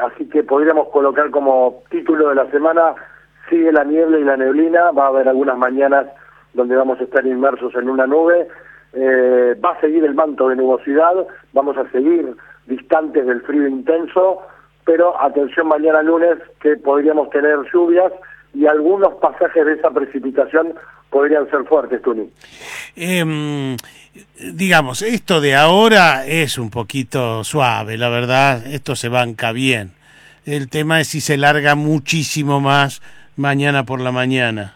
así que podríamos colocar como título de la semana: sigue la niebla y la neblina. Va a haber algunas mañanas donde vamos a estar inmersos en una nube. Va a seguir el manto de nubosidad, vamos a seguir distantes del frío intenso, pero atención mañana lunes, que podríamos tener lluvias y algunos pasajes de esa precipitación podrían ser fuertes, Tuni. Digamos, esto de ahora es un poquito suave, la verdad, esto se banca bien. El tema es si se larga muchísimo más mañana por la mañana.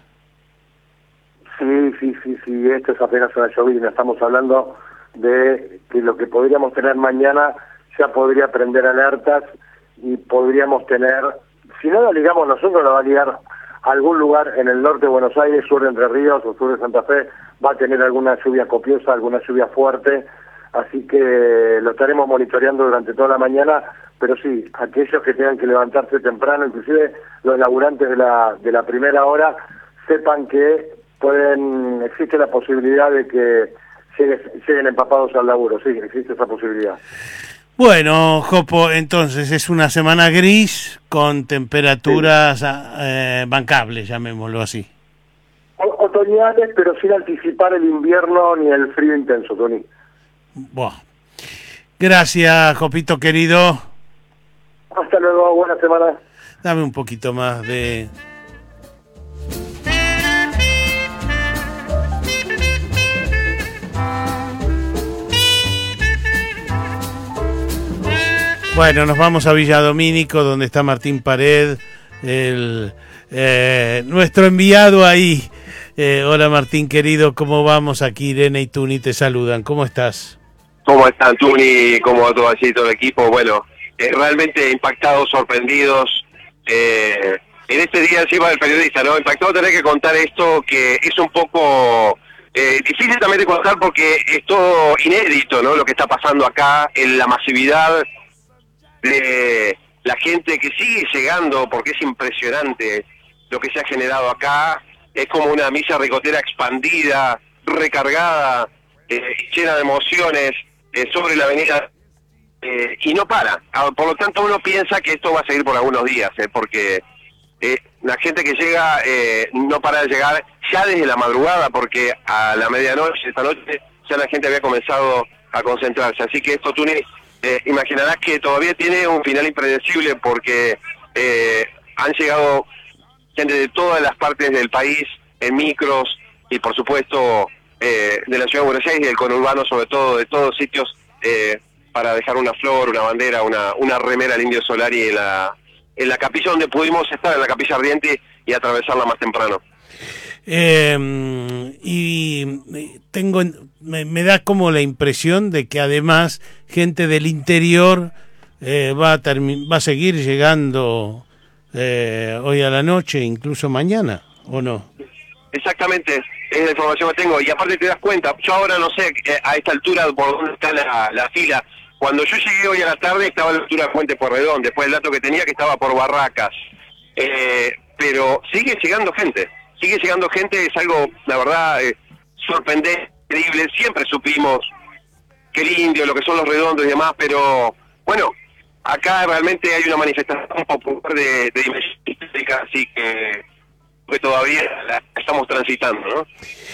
Sí, esto es apenas una llovizna. Estamos hablando de que lo que podríamos tener mañana ya podría prender alertas y podríamos tener, si no lo ligamos nosotros, lo va a ligar algún lugar en el norte de Buenos Aires, sur de Entre Ríos o sur de Santa Fe, va a tener alguna lluvia copiosa, alguna lluvia fuerte, así que lo estaremos monitoreando durante toda la mañana, pero sí, aquellos que tengan que levantarse temprano, inclusive los laburantes de la primera hora, sepan que existe la posibilidad de que lleguen empapados al laburo, sí, existe esa posibilidad. Bueno, Jopo, entonces es una semana gris con temperaturas bancables, llamémoslo así. Otoñales, pero sin anticipar el invierno ni el frío intenso, Tony. Bueno. Gracias, Jopito querido. Hasta luego, buena semana. Dame un poquito más de... Bueno, nos vamos a Villa Domínico, donde está Martín Pared, nuestro enviado ahí. Hola Martín, querido, ¿cómo vamos? Aquí Irene y Tuni te saludan. ¿Cómo estás? ¿Cómo están, Tuni? ¿Cómo va todo allí, todo el equipo? Bueno, realmente impactados, sorprendidos. En este día encima del periodista, ¿no? Impactado tener que contar esto, que es un poco difícil también de contar porque es todo inédito, ¿no? Lo que está pasando acá, en la masividad de la gente que sigue llegando, porque es impresionante lo que se ha generado acá. Es como una misa ricotera expandida, recargada, llena de emociones sobre la avenida, y no para. Por lo tanto, uno piensa que esto va a seguir por algunos días, porque la gente que llega no para de llegar ya desde la madrugada, porque a la medianoche, esta noche, ya la gente había comenzado a concentrarse. Así que esto, Tuni, imaginarás que todavía tiene un final impredecible, porque han llegado gente de todas las partes del país, en micros, y por supuesto de la ciudad de Buenos Aires y del conurbano, sobre todo, de todos sitios, para dejar una flor, una bandera, una remera al Indio Solari en la capilla donde pudimos estar, en la capilla ardiente, y atravesarla más temprano. Y me da como la impresión de que además gente del interior va a seguir llegando hoy a la noche, incluso mañana, ¿o no? Exactamente, es la información que tengo, y aparte te das cuenta, yo ahora no sé a esta altura por dónde está la fila. Cuando yo llegué hoy a la tarde estaba a la altura de Puente Porredón, después el dato que tenía que estaba por Barracas, pero sigue llegando gente, es algo, la verdad, sorprendente, increíble. Siempre supimos que el Indio, lo que son los redondos y demás, pero bueno, acá realmente hay una manifestación popular de dimensión histórica, así que todavía la estamos transitando, ¿no?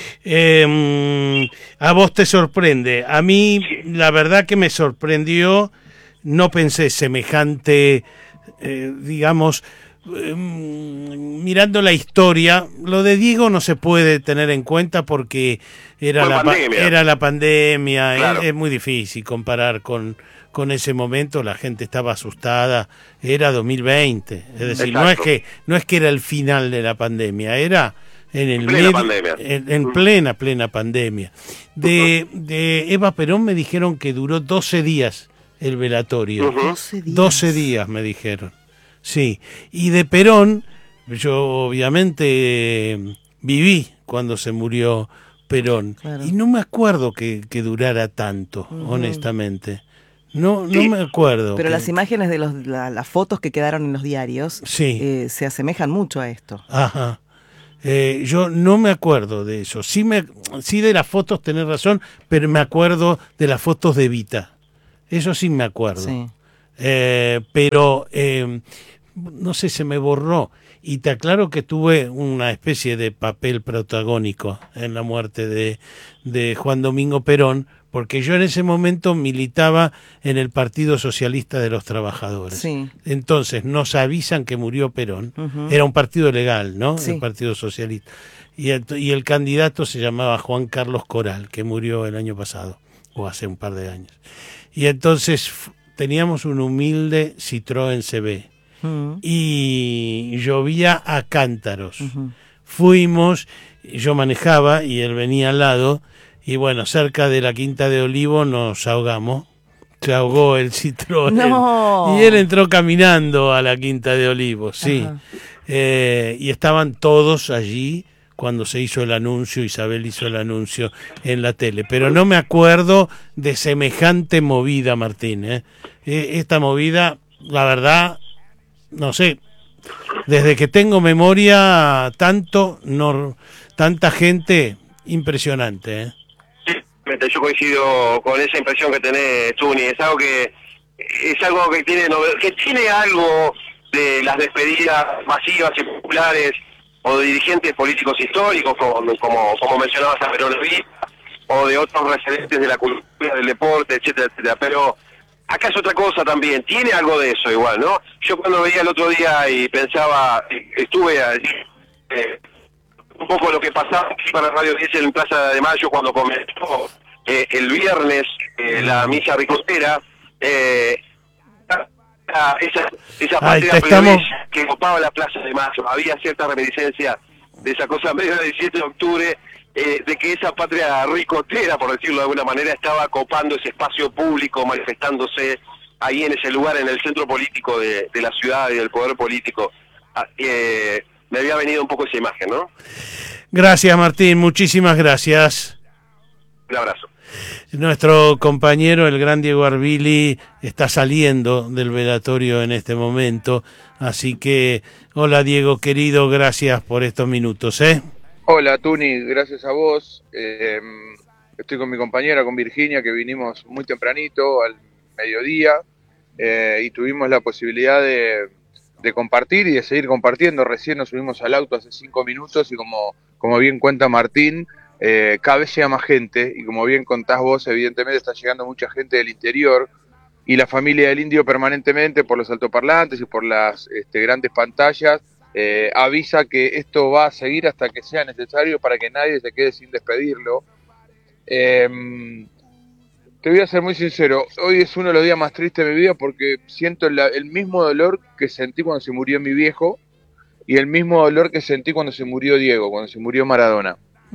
A vos te sorprende. A mí, la verdad que me sorprendió. No pensé semejante, digamos, mirando la historia. Lo de Diego no se puede tener en cuenta porque era la pandemia. Claro. Es muy difícil comparar con ese momento. La gente estaba asustada. Era 2020, es decir, Exacto. no es que era el final de la pandemia, era en el plena pandemia. De Eva Perón me dijeron que duró 12 días el velatorio. 12 días me dijeron. Sí, y de Perón yo obviamente viví cuando se murió Perón, claro. Y no me acuerdo que durara tanto, honestamente. No me acuerdo. Pero las imágenes de las fotos que quedaron en los diarios se asemejan mucho a esto. Ajá. Yo no me acuerdo de eso. Sí de las fotos tenés razón, pero me acuerdo de las fotos de Evita. Eso sí me acuerdo. Sí. pero no sé, se me borró. Y te aclaro que tuve una especie de papel protagónico en la muerte de Juan Domingo Perón, porque yo en ese momento militaba en el Partido Socialista de los Trabajadores. Sí. Entonces nos avisan que murió Perón. Era un partido legal, ¿no? Sí. El Partido Socialista. Y el candidato se llamaba Juan Carlos Coral, que murió el año pasado, o hace un par de años. Y entonces teníamos un humilde Citroën CB. Y llovía a cántaros. Fuimos, yo manejaba y él venía al lado, y bueno, cerca de la Quinta de Olivo nos ahogamos. Se ahogó el Citroën. No. Y él entró caminando a la Quinta de Olivo, sí. Y estaban todos allí cuando se hizo el anuncio, Isabel hizo el anuncio en la tele. Pero no me acuerdo de semejante movida, Martín. Esta movida, la verdad, no sé, desde que tengo memoria, tanta gente, impresionante. Yo coincido con esa impresión que tenés, Tuni. Es algo que tiene algo de las despedidas masivas y populares o de dirigentes políticos históricos, como mencionabas a Perón Rivera, o de otros referentes de la cultura, del deporte, etcétera, etcétera. Pero acá es otra cosa también, tiene algo de eso igual, ¿no? Yo cuando veía el otro día y pensaba, estuve allí, un poco lo que pasaba aquí para Radio 10 en Plaza de Mayo cuando comenzó el viernes la misa ricotera, esa patria plebeya que ocupaba la Plaza de Mayo. Había cierta reminiscencia de esa cosa medio del 17 de octubre, de que esa patria ricotera, por decirlo de alguna manera, estaba copando ese espacio público, manifestándose ahí en ese lugar, en el centro político de la ciudad y del poder político. Me había venido un poco esa imagen, ¿no? Gracias, Martín, muchísimas gracias. Un abrazo. Nuestro compañero, el gran Diego Arbili, está saliendo del velatorio en este momento, así que, hola Diego, querido, gracias por estos minutos, Hola, Tuni, gracias a vos. Estoy con mi compañera, con Virginia, que vinimos muy tempranito, al mediodía, y tuvimos la posibilidad de compartir y de seguir compartiendo. Recién nos subimos al auto hace 5 minutos y como bien cuenta Martín, cada vez llega más gente, y como bien contás vos, evidentemente está llegando mucha gente del interior, y la familia del Indio permanentemente, por los altoparlantes y por las grandes pantallas, avisa que esto va a seguir hasta que sea necesario para que nadie se quede sin despedirlo. Te voy a ser muy sincero, hoy es uno de los días más tristes de mi vida porque siento el mismo dolor que sentí cuando se murió mi viejo y el mismo dolor que sentí cuando se murió Diego, cuando se murió Maradona.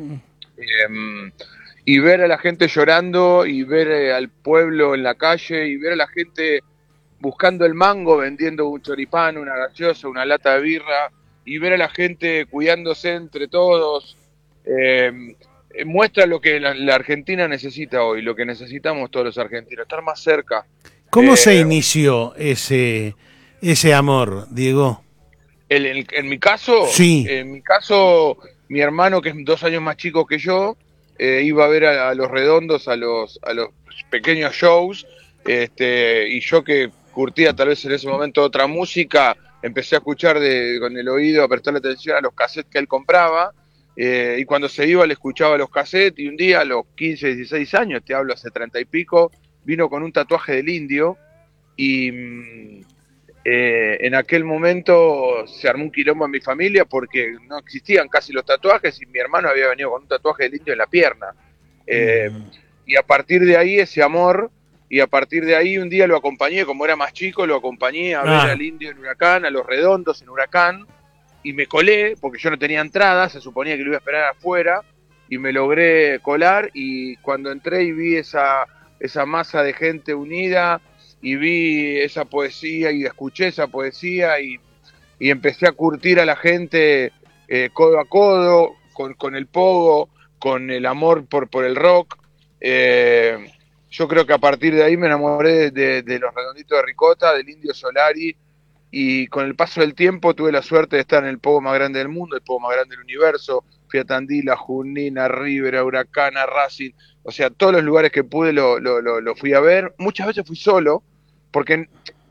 Y ver a la gente llorando y ver al pueblo en la calle y ver a la gente buscando el mango, vendiendo un choripán, una gaseosa, una lata de birra, y ver a la gente cuidándose entre todos, muestra lo que la Argentina necesita hoy, lo que necesitamos todos los argentinos, estar más cerca. ¿Cómo se inició ese amor, Diego? En mi caso, sí. En mi caso, mi hermano, que es 2 años más chico que yo, iba a ver a los redondos, a los pequeños shows, y yo que curtía tal vez en ese momento otra música, empecé a escuchar con el oído, a prestarle atención a los cassettes que él compraba, y cuando se iba le escuchaba los cassettes, y un día a los 15, 16 años, te hablo hace 30 y pico, vino con un tatuaje del Indio, y en aquel momento se armó un quilombo en mi familia porque no existían casi los tatuajes y mi hermano había venido con un tatuaje del Indio en la pierna. Y a partir de ahí ese amor, y a partir de ahí un día lo acompañé, como era más chico, lo acompañé a ver al Indio en Huracán, a los Redondos en Huracán, y me colé, porque yo no tenía entrada, se suponía que lo iba a esperar afuera, y me logré colar, y cuando entré y vi esa masa de gente unida, y vi esa poesía, y escuché esa poesía, y empecé a curtir a la gente codo a codo, con el pogo, con el amor por el rock. Yo creo que a partir de ahí me enamoré de los Redonditos de Ricota, del Indio Solari, y con el paso del tiempo tuve la suerte de estar en el pogo más grande del mundo, el pogo más grande del universo. Fui a Tandil, a Junín, a River, a Huracán, a Racing, o sea, todos los lugares que pude lo fui a ver. Muchas veces fui solo, porque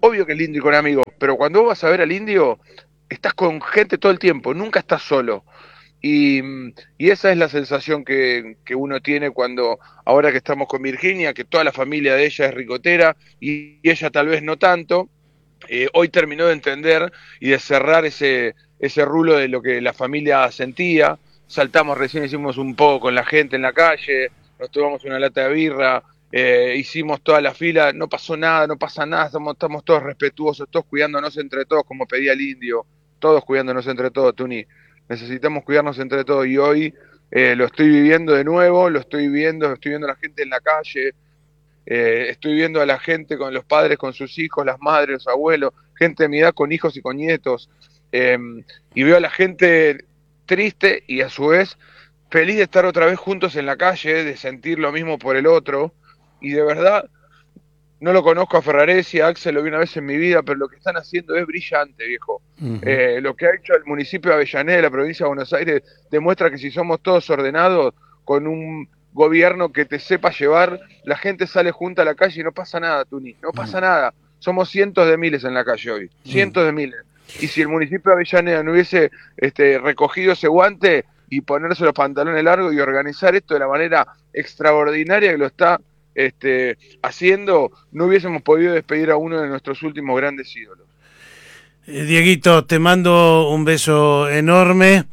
obvio que es lindo y con amigos, pero cuando vos vas a ver al indio, estás con gente todo el tiempo, nunca estás solo. Y esa es la sensación que uno tiene cuando, ahora que estamos con Virginia, que toda la familia de ella es ricotera y ella tal vez no tanto, hoy terminó de entender y de cerrar ese rulo de lo que la familia sentía. Saltamos recién, hicimos un poco con la gente en la calle, nos tomamos una lata de birra, hicimos toda la fila, no pasó nada, no pasa nada, estamos todos respetuosos, todos cuidándonos entre todos como pedía el indio, todos cuidándonos entre todos, Tuni. Necesitamos cuidarnos entre todos y hoy lo estoy viviendo de nuevo, estoy viendo a la gente en la calle, estoy viendo a la gente con los padres, con sus hijos, las madres, los abuelos, gente de mi edad con hijos y con nietos, y veo a la gente triste y a su vez feliz de estar otra vez juntos en la calle, de sentir lo mismo por el otro, y de verdad no lo conozco a Ferraresi, a Axel lo vi una vez en mi vida, pero lo que están haciendo es brillante, viejo. Uh-huh. Lo que ha hecho el municipio de Avellaneda, la provincia de Buenos Aires, demuestra que si somos todos ordenados, con un gobierno que te sepa llevar, la gente sale junta a la calle y no pasa nada, Tuni, no pasa nada. Somos cientos de miles en la calle hoy, cientos de miles. Y si el municipio de Avellaneda no hubiese recogido ese guante y ponerse los pantalones largos y organizar esto de la manera extraordinaria que lo está haciendo, no hubiésemos podido despedir a uno de nuestros últimos grandes ídolos. Dieguito, te mando un beso enorme.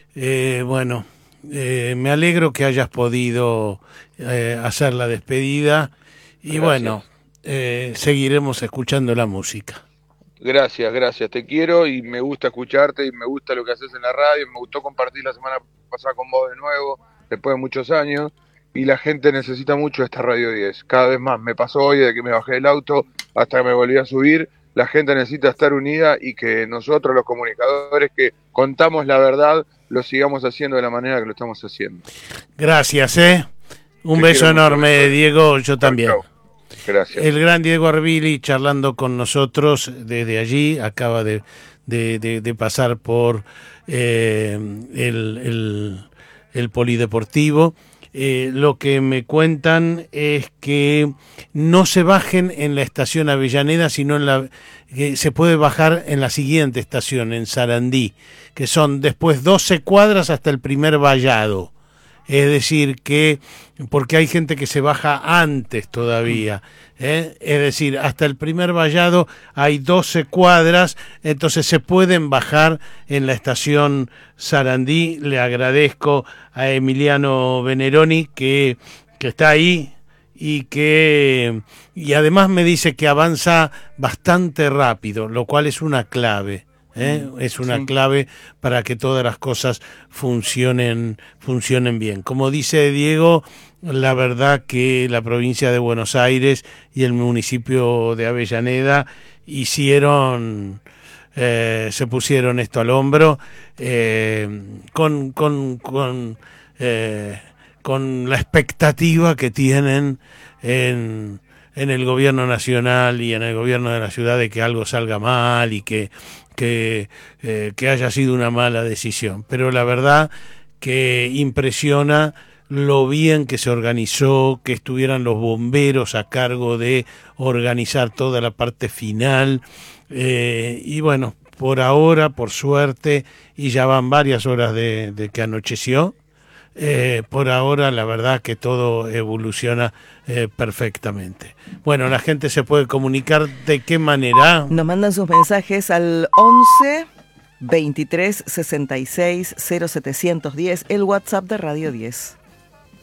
Me alegro que hayas podido hacer la despedida y gracias. Seguiremos escuchando la música. Gracias, te quiero y me gusta escucharte y me gusta lo que haces en la radio, me gustó compartir la semana pasada con vos de nuevo, después de muchos años. Y la gente necesita mucho esta Radio 10, cada vez más. Me pasó hoy de que me bajé del auto hasta que me volví a subir. La gente necesita estar unida y que nosotros, los comunicadores que contamos la verdad, lo sigamos haciendo de la manera que lo estamos haciendo. Gracias, Un beso enorme, Diego, yo también. Chau. Gracias. El gran Diego Arbili charlando con nosotros desde allí, acaba de pasar por el polideportivo. Lo que me cuentan es que no se bajen en la estación Avellaneda, sino que se puede bajar en la siguiente estación, en Sarandí, que son después 12 cuadras hasta el primer vallado. Es decir, que porque hay gente que se baja antes todavía, es decir, hasta el primer vallado hay 12 cuadras, entonces se pueden bajar en la estación Sarandí. Le agradezco a Emiliano Veneroni que está ahí y además me dice que avanza bastante rápido, lo cual es una clave. Es una clave para que todas las cosas funcionen bien. Como dice Diego, la verdad que la provincia de Buenos Aires y el municipio de Avellaneda se pusieron esto al hombro con la expectativa que tienen en el gobierno nacional y en el gobierno de la ciudad de que algo salga mal y que haya sido una mala decisión. Pero la verdad que impresiona lo bien que se organizó, que estuvieran los bomberos a cargo de organizar toda la parte final. Y bueno, por ahora, por suerte, y ya van varias horas de que anocheció, por ahora la verdad que todo evoluciona perfectamente. Bueno, la gente se puede comunicar ¿de qué manera? Nos mandan sus mensajes al 11 23 66 0710, el WhatsApp de Radio 10.